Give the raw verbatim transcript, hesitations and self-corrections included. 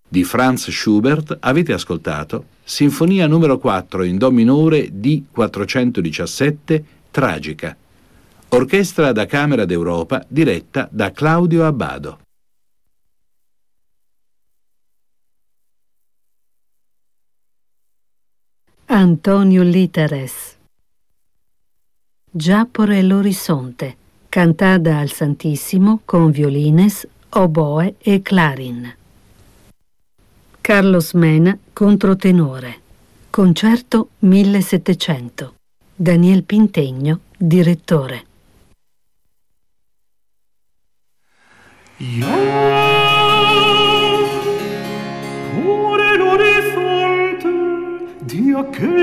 Di Franz Schubert avete ascoltato Sinfonia numero quattro in Do minore D quattrocentodiciassette Tragica, orchestra da Camera d'Europa diretta da Claudio Abbado. Antonio Literes. Già por el horizonte, cantada al Santissimo con violines, oboe e clarin. Carlos Mena, controtenore. Concerto millesettecento. Daniel Pintegno, direttore. Ja, por el horizonte, día que